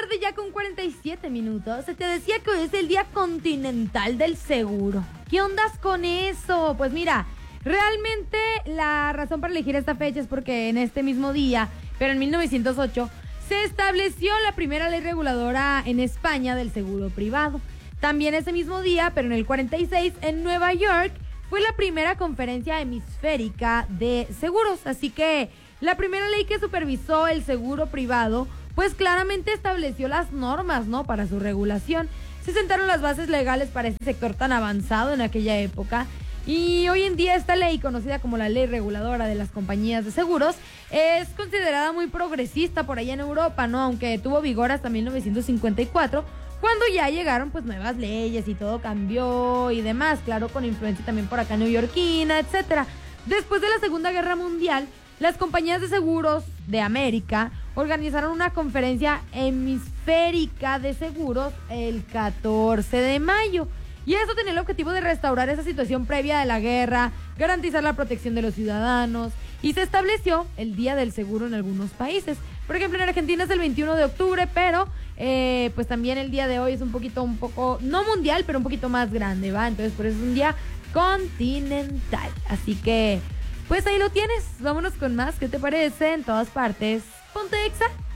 tarde ya con 47 minutos. Se te decía que hoy es el Día Continental del Seguro. ¿Qué ondas con eso? Pues mira, realmente la razón para elegir esta fecha es porque en este mismo día, pero en 1908, se estableció la primera ley reguladora en España del seguro privado. También ese mismo día, pero en el 46, en Nueva York, fue la primera conferencia hemisférica de seguros. Así que la primera ley que supervisó el seguro privado, pues claramente estableció las normas, ¿no?, para su regulación. Se sentaron las bases legales para este sector tan avanzado en aquella época. Y hoy en día esta ley, conocida como la Ley Reguladora de las Compañías de Seguros, es considerada muy progresista por allá en Europa, ¿no? Aunque tuvo vigor hasta 1954, cuando ya llegaron pues nuevas leyes y todo cambió y demás, claro, con influencia también por acá neoyorquina, etcétera. Después de la Segunda Guerra Mundial, las compañías de seguros de América organizaron una conferencia hemisférica de seguros el 14 de mayo. Y eso tenía el objetivo de restaurar esa situación previa de la guerra, garantizar la protección de los ciudadanos, y se estableció el Día del Seguro en algunos países. Por ejemplo, en Argentina es el 21 de octubre, pero pues también el día de hoy es un poco, no mundial, pero un poquito más grande, ¿va? Entonces por eso es un día continental. Así que, pues ahí lo tienes. Vámonos con más. ¿Qué te parece? En todas partes. Ponte Exa.